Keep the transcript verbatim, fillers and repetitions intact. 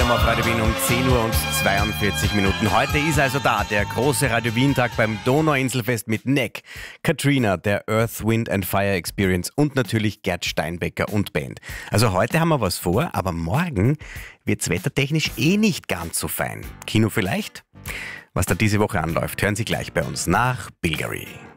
Freedom auf Radio Wien um zehn Uhr und zweiundvierzig Minuten. Heute ist also da der große Radio Wien-Tag beim Donauinselfest mit N E C, Katrina, der Earth, Wind and Fire Experience und natürlich Gerd Steinbecker und Band. Also heute haben wir was vor, aber morgen wird's wettertechnisch eh nicht ganz so fein. Kino vielleicht? Was da diese Woche anläuft, hören Sie gleich bei uns nach Bilgeri.